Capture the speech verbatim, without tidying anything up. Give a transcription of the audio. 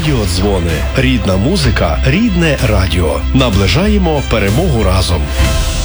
Радіодзвони. Рідна музика, рідне радіо. Наближаємо перемогу разом.